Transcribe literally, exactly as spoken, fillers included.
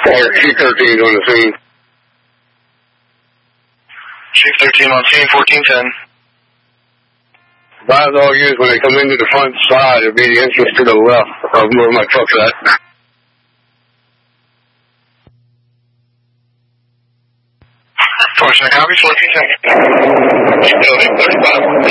Or C thirteen on the scene. C thirteen on scene, fourteen ten. Advise all units when they come into the front side, it'll be the entrance to the left of where my truck's at. Fortunate copy, fourteen ten.